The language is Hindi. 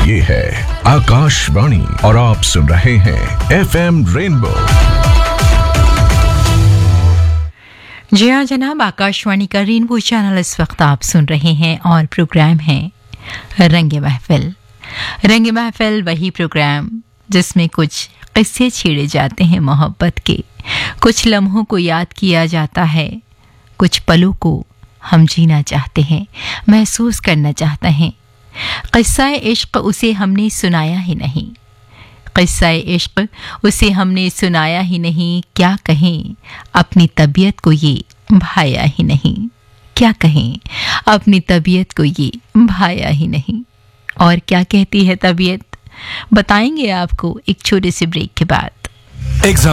ये है आकाशवाणी और आप सुन रहे हैं FM रेनबो। जी हाँ जनाब, आकाशवाणी का रेनबो चैनल इस वक्त आप सुन रहे हैं और प्रोग्राम है रंगे महफिल। रंगे महफिल वही प्रोग्राम जिसमें कुछ किस्से छेड़े जाते हैं मोहब्बत के, कुछ लम्हों को याद किया जाता है, कुछ पलों को हम जीना चाहते हैं, महसूस करना चाहते हैं। किस्सा-ए इश्क उसे हमने सुनाया ही नहीं, किस्सा-ए इश्क उसे हमने सुनाया ही नहीं, क्या कहें अपनी तबीयत को ये भाया ही नहीं, क्या कहें अपनी तबीयत को ये भाया ही नहीं। और क्या कहती है तबीयत, बताएंगे आपको एक छोटे से ब्रेक के बाद।